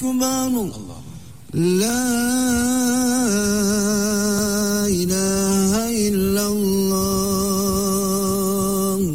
أكبر لا إله إلا الله.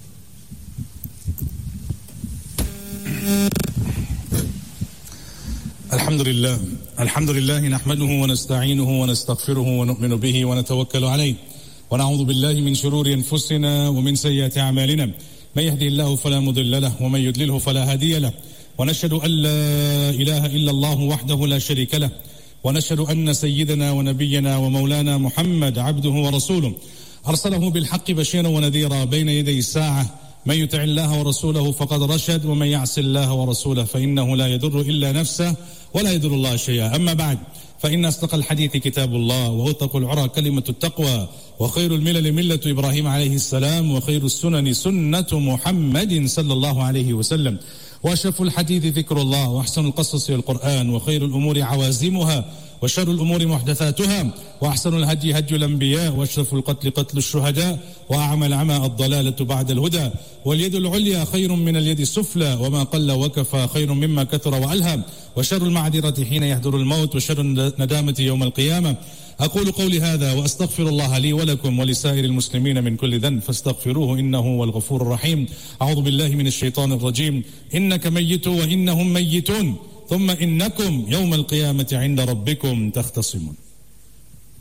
الحمد لله نحمده ونستعينه ونستغفره ونؤمن به ونتوكل عليه ونعوذ بالله من شرور أنفسنا ومن سيئات أعمالنا. من يهدي الله فلا مضل له ومن يضلله فلا هادي له، ونشهد أن لا إله إلا الله وحده لا شريك له، ونشهد أن سيدنا ونبينا ومولانا محمد عبده ورسوله أرسله بالحق بشيرا ونذيرا بين يدي الساعة. من يطع الله ورسوله فقد رشد، ومن يعص الله ورسوله فإنه لا يضر إلا نفسه ولا يضر الله شيئا. أما بعد، فإن أصدق الحديث كتاب الله، وأوثق العرى كلمة التقوى، وخير الملل ملة إبراهيم عليه السلام، وخير السنن سنة محمد صلى الله عليه وسلم، وأشرف الحديث ذكر الله، وأحسن القصص القرآن، وخير الأمور عوازمها، وشر الأمور محدثاتها، وأحسن الهدي هدي الأنبياء، وأشرف القتل قتل الشهداء، وأعمى العمى الضلالة بعد الهدى. واليد العليا خير من اليد السفلى، وما قل وكفى خير مما كثر وألهى. وشر المعذرة حين يحضر الموت، وشر الندامة يوم القيامة. أقول قولي هذا وأستغفر الله لي ولكم ولسائر المسلمين من كل ذنب فاستغفروه إنه هو الغفور الرحيم. أعوذ بالله من الشيطان الرجيم. إنك ميت وإنهم ميتون ثم إنكم يوم القيامة عند ربكم تختصمون.